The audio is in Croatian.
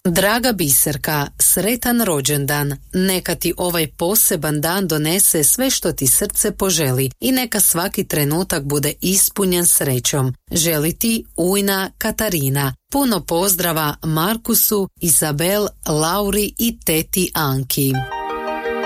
Draga Biserka, sretan rođendan. Neka ti ovaj poseban dan donese sve što ti srce poželi i neka svaki trenutak bude ispunjen srećom. Želi ti ujna Katarina. Puno pozdrava Markusu, Izabel, Lauri i teti Anki.